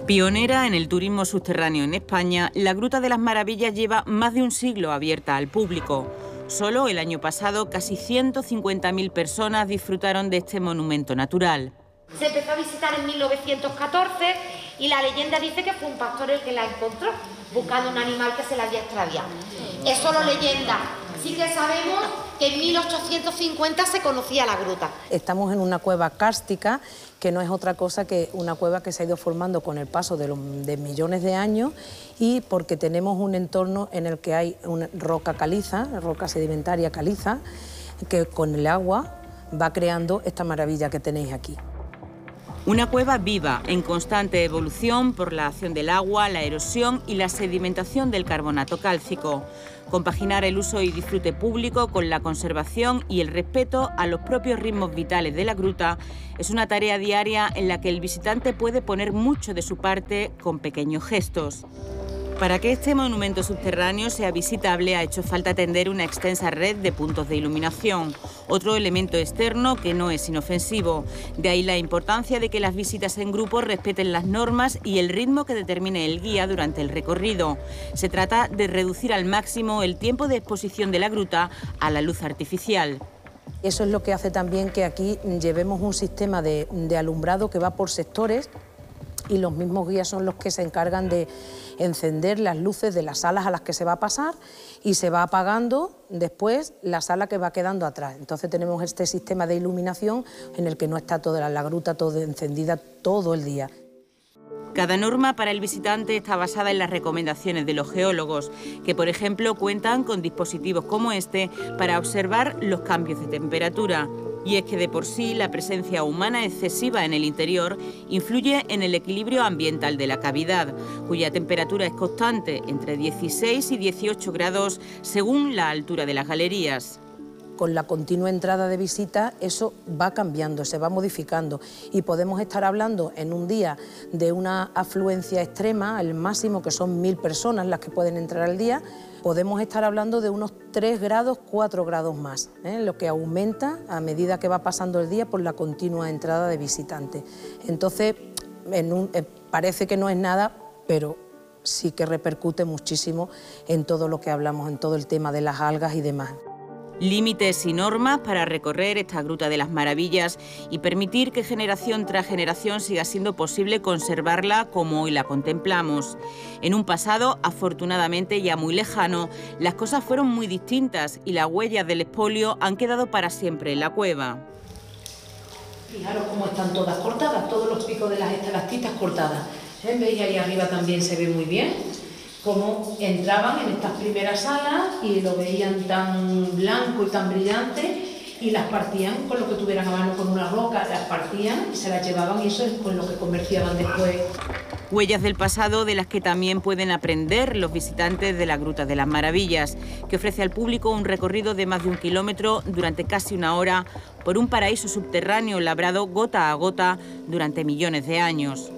Pionera en el turismo subterráneo en España, la Gruta de las Maravillas lleva más de un siglo abierta al público. Solo el año pasado, casi 150.000 personas disfrutaron de este monumento natural. Se empezó a visitar en 1914 y la leyenda dice que fue un pastor el que la encontró, buscando un animal que se la había extraviado. Es solo leyenda. Sí que sabemos que en 1850 se conocía la gruta. Estamos en una cueva kárstica, que no es otra cosa que una cueva que se ha ido formando con el paso de millones de años y porque tenemos un entorno en el que hay una roca caliza, roca sedimentaria caliza, que con el agua va creando esta maravilla que tenéis aquí. Una cueva viva, en constante evolución por la acción del agua, la erosión y la sedimentación del carbonato cálcico. Compaginar el uso y disfrute público con la conservación y el respeto a los propios ritmos vitales de la gruta es una tarea diaria en la que el visitante puede poner mucho de su parte con pequeños gestos. Para que este monumento subterráneo sea visitable ha hecho falta tender una extensa red de puntos de iluminación, otro elemento externo que no es inofensivo. De ahí la importancia de que las visitas en grupo respeten las normas y el ritmo que determine el guía durante el recorrido. Se trata de reducir al máximo el tiempo de exposición de la gruta a la luz artificial. Eso es lo que hace también que aquí llevemos un sistema de alumbrado que va por sectores y los mismos guías son los que se encargan de encender las luces de las salas a las que se va a pasar y se va apagando después la sala que va quedando atrás. Entonces tenemos este sistema de iluminación en el que no está toda la gruta todo encendida todo el día. Cada norma para el visitante está basada en las recomendaciones de los geólogos, que por ejemplo cuentan con dispositivos como este para observar los cambios de temperatura. Y es que de por sí la presencia humana excesiva en el interior influye en el equilibrio ambiental de la cavidad, cuya temperatura es constante entre 16 y 18 grados según la altura de las galerías. Con la continua entrada de visitas eso va cambiando, se va modificando y podemos estar hablando en un día de una afluencia extrema, el máximo que son 1000 personas las que pueden entrar al día, podemos estar hablando de unos 3 grados, 4 grados más, lo que aumenta a medida que va pasando el día por la continua entrada de visitantes. Entonces, parece que no es nada, pero sí que repercute muchísimo en todo lo que hablamos, en todo el tema de las algas y demás. Límites y normas para recorrer esta Gruta de las Maravillas y permitir que generación tras generación siga siendo posible conservarla como hoy la contemplamos. En un pasado, afortunadamente ya muy lejano, las cosas fueron muy distintas y las huellas del expolio han quedado para siempre en la cueva. Fijaros cómo están todas cortadas, todos los picos de las estalactitas cortadas. ¿Veis? Ahí arriba también se ve muy bien cómo entraban en estas primeras salas y lo veían tan blanco y tan brillante y las partían con lo que tuvieran a mano, con una roca, las partían y se las llevaban y eso es con lo que comerciaban después. Huellas del pasado de las que también pueden aprender los visitantes de la Gruta de las Maravillas, que ofrece al público un recorrido de más de 1 kilómetro durante casi 1 hora por un paraíso subterráneo labrado gota a gota durante millones de años.